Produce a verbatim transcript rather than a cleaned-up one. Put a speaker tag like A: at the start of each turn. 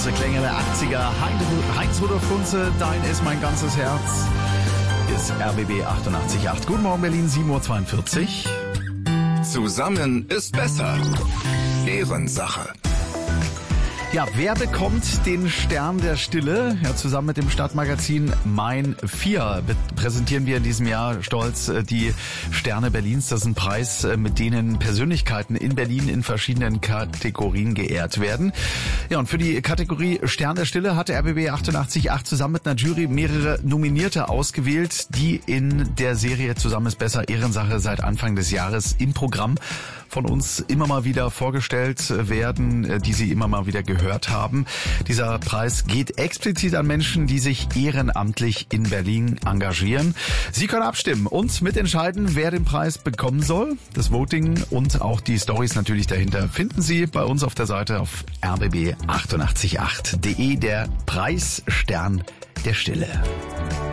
A: große Klänge der achtziger. Heinz Rudolf Kunze, Dein ist mein ganzes Herz. Ist R B B achtundachtzig Komma acht. Guten Morgen Berlin, sieben Uhr zweiundvierzig.
B: Zusammen ist besser. Ehrensache.
A: Ja, wer bekommt den Stern der Stille? Ja, zusammen mit dem Stadtmagazin Mein vier präsentieren wir in diesem Jahr stolz die Sterne Berlins. Das ist ein Preis, mit denen Persönlichkeiten in Berlin in verschiedenen Kategorien geehrt werden. Ja, und für die Kategorie Stern der Stille hat der R B B achtundachtzig Komma acht zusammen mit einer Jury mehrere Nominierte ausgewählt, die in der Serie Zusammen ist besser Ehrensache seit Anfang des Jahres im Programm von uns immer mal wieder vorgestellt werden, die Sie immer mal wieder gehört haben. Dieser Preis geht explizit an Menschen, die sich ehrenamtlich in Berlin engagieren. Sie können abstimmen und mitentscheiden, wer den Preis bekommen soll. Das Voting und auch die Storys natürlich dahinter finden Sie bei uns auf der Seite auf r b b achtundachtzig Komma acht punkt de, der Preis Stern der Stille.